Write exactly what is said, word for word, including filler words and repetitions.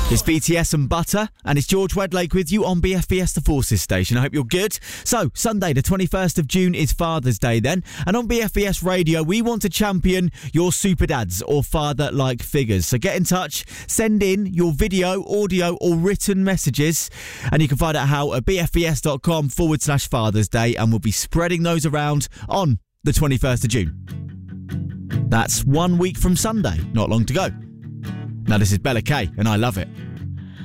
It's B T S and Butter, and it's George Wedlake with you on B F B S The Forces station. I hope you're good. So, Sunday the twenty-first of June is Father's Day then, and on B F B S Radio, we want to champion your super dads or father-like figures. So get in touch, send in your video, audio or written messages, and you can find out how at bfbs.com forward slash Father's Day, and we'll be spreading those around on the twenty-first of June. That's one week from Sunday, not long to go. Now this is Bella K, and I love it.